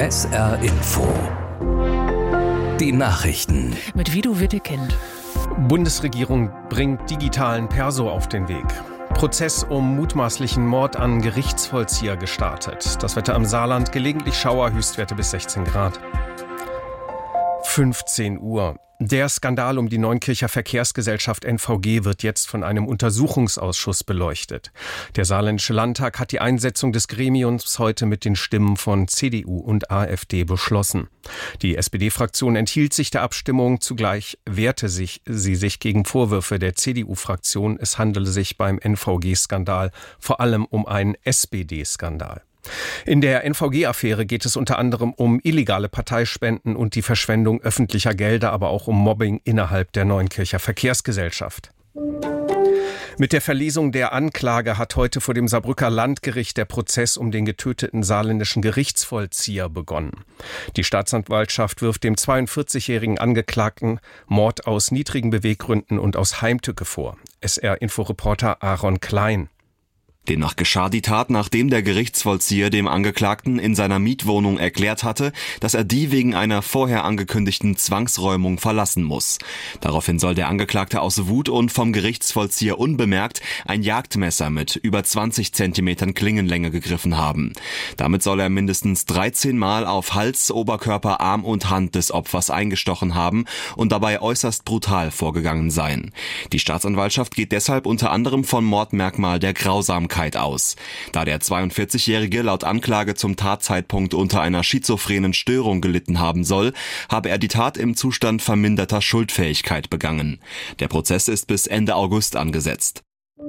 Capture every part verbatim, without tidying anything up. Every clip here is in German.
S R Info. Die Nachrichten. Mit Vido Wittekind. Bundesregierung bringt digitalen Perso auf den Weg. Prozess um mutmaßlichen Mord an Gerichtsvollzieher gestartet. Das Wetter am Saarland, gelegentlich Schauer, Höchstwerte bis sechzehn Grad. fünfzehn Uhr. Der Skandal um die Neunkircher Verkehrsgesellschaft N V G wird jetzt von einem Untersuchungsausschuss beleuchtet. Der Saarländische Landtag hat die Einsetzung des Gremiums heute mit den Stimmen von C D U und AfD beschlossen. Die S P D-Fraktion enthielt sich der Abstimmung, zugleich wehrte sich sie sich gegen Vorwürfe der C D U-Fraktion, es handele sich beim N V G-Skandal vor allem um einen S P D-Skandal. In der N V G-Affäre geht es unter anderem um illegale Parteispenden und die Verschwendung öffentlicher Gelder, aber auch um Mobbing innerhalb der Neunkircher Verkehrsgesellschaft. Mit der Verlesung der Anklage hat heute vor dem Saarbrücker Landgericht der Prozess um den getöteten saarländischen Gerichtsvollzieher begonnen. Die Staatsanwaltschaft wirft dem zweiundvierzigjährigen Angeklagten Mord aus niedrigen Beweggründen und aus Heimtücke vor. S R-Inforeporter Aaron Klein. Demnach geschah die Tat, nachdem der Gerichtsvollzieher dem Angeklagten in seiner Mietwohnung erklärt hatte, dass er die wegen einer vorher angekündigten Zwangsräumung verlassen muss. Daraufhin soll der Angeklagte aus Wut und vom Gerichtsvollzieher unbemerkt ein Jagdmesser mit über zwanzig Zentimetern Klingenlänge gegriffen haben. Damit soll er mindestens dreizehn Mal auf Hals, Oberkörper, Arm und Hand des Opfers eingestochen haben und dabei äußerst brutal vorgegangen sein. Die Staatsanwaltschaft geht deshalb unter anderem vom Mordmerkmal der Grausamkeit aus. Da der zweiundvierzigjährige laut Anklage zum Tatzeitpunkt unter einer schizophrenen Störung gelitten haben soll, habe er die Tat im Zustand verminderter Schuldfähigkeit begangen. Der Prozess ist bis Ende August angesetzt.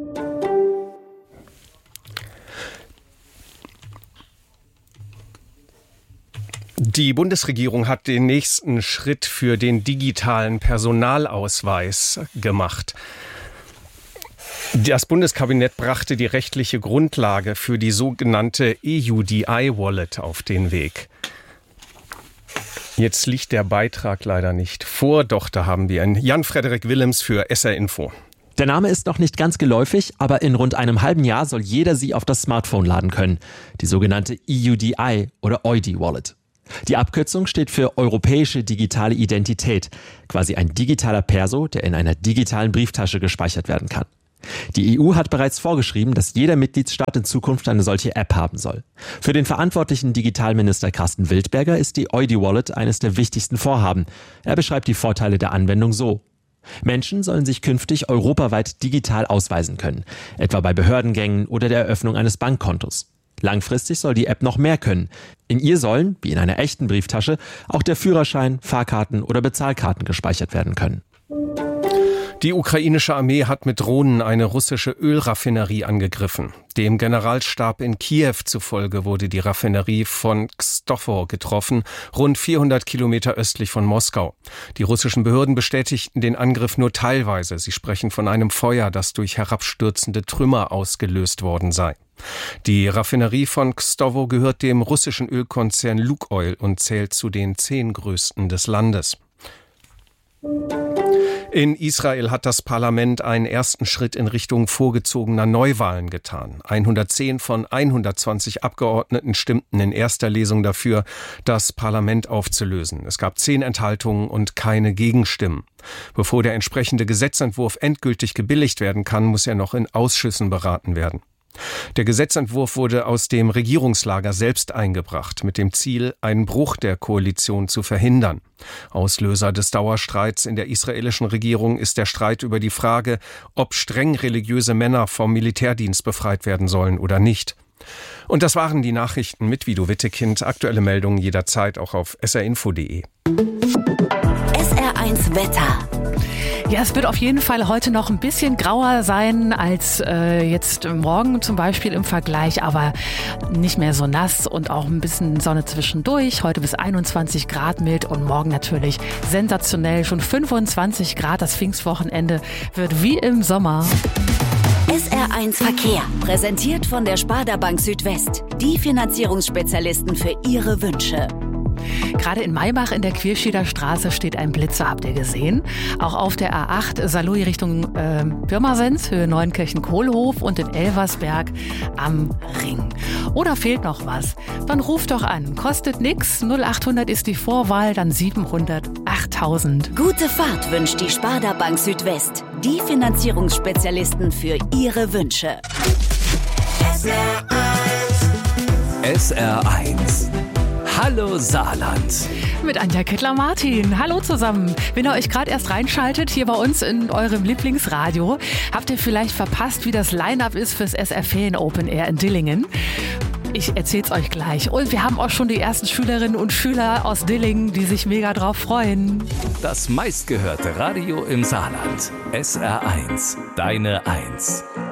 Die Bundesregierung hat den nächsten Schritt für den digitalen Personalausweis gemacht. Das Bundeskabinett brachte die rechtliche Grundlage für die sogenannte E U D I-Wallet auf den Weg. Jetzt liegt der Beitrag leider nicht vor, doch da haben wir einen Jan-Frederik Willems für S R Info. Der Name ist noch nicht ganz geläufig, aber in rund einem halben Jahr soll jeder sie auf das Smartphone laden können. Die sogenannte E U D I oder E U D I-Wallet. Die Abkürzung steht für Europäische Digitale Identität, quasi ein digitaler Perso, der in einer digitalen Brieftasche gespeichert werden kann. Die E U hat bereits vorgeschrieben, dass jeder Mitgliedstaat in Zukunft eine solche App haben soll. Für den verantwortlichen Digitalminister Carsten Wildberger ist die E U D I-Wallet eines der wichtigsten Vorhaben. Er beschreibt die Vorteile der Anwendung so: Menschen sollen sich künftig europaweit digital ausweisen können, etwa bei Behördengängen oder der Eröffnung eines Bankkontos. Langfristig soll die App noch mehr können. In ihr sollen, wie in einer echten Brieftasche, auch der Führerschein, Fahrkarten oder Bezahlkarten gespeichert werden können. Die ukrainische Armee hat mit Drohnen eine russische Ölraffinerie angegriffen. Dem Generalstab in Kiew zufolge wurde die Raffinerie von Kstovo getroffen, rund vierhundert Kilometer östlich von Moskau. Die russischen Behörden bestätigten den Angriff nur teilweise. Sie sprechen von einem Feuer, das durch herabstürzende Trümmer ausgelöst worden sei. Die Raffinerie von Kstovo gehört dem russischen Ölkonzern Lukoil und zählt zu den zehn größten des Landes. In Israel hat das Parlament einen ersten Schritt in Richtung vorgezogener Neuwahlen getan. hundertzehn von hundertzwanzig Abgeordneten stimmten in erster Lesung dafür, das Parlament aufzulösen. Es gab zehn Enthaltungen und keine Gegenstimmen. Bevor der entsprechende Gesetzentwurf endgültig gebilligt werden kann, muss er noch in Ausschüssen beraten werden. Der Gesetzentwurf wurde aus dem Regierungslager selbst eingebracht, mit dem Ziel, einen Bruch der Koalition zu verhindern. Auslöser des Dauerstreits in der israelischen Regierung ist der Streit über die Frage, ob streng religiöse Männer vom Militärdienst befreit werden sollen oder nicht. Und das waren die Nachrichten mit Vido Wittekind. Aktuelle Meldungen jederzeit auch auf s r info punkt d e. S R eins Wetter. Ja, es wird auf jeden Fall heute noch ein bisschen grauer sein als äh, jetzt morgen zum Beispiel im Vergleich, aber nicht mehr so nass und auch ein bisschen Sonne zwischendurch. Heute bis einundzwanzig Grad mild und morgen natürlich sensationell schon fünfundzwanzig Grad. Das Pfingstwochenende wird wie im Sommer. S R eins Verkehr, präsentiert von der Sparda Bank Südwest. Die Finanzierungsspezialisten für Ihre Wünsche. Gerade in Maybach in der Querschieder Straße steht ein Blitzer, habt ihr gesehen? Auch auf der A acht Saarlouis Richtung äh, Pirmasens, Höhe Neunkirchen-Kohlhof und in Elversberg am Ring. Oder fehlt noch was? Dann ruft doch an. Kostet nix. null achthundert ist die Vorwahl, dann siebenhundert achttausend. Gute Fahrt wünscht die Sparda Bank Südwest. Die Finanzierungsspezialisten für Ihre Wünsche. S R eins. Hallo Saarland. Mit Anja Kettler-Martin. Hallo zusammen. Wenn ihr euch gerade erst reinschaltet, hier bei uns in eurem Lieblingsradio, habt ihr vielleicht verpasst, wie das Line-Up ist fürs S R Ferien Open Air in Dillingen. Ich erzähl's euch gleich. Und wir haben auch schon die ersten Schülerinnen und Schüler aus Dillingen, die sich mega drauf freuen. Das meistgehörte Radio im Saarland. S R eins. Deine Eins.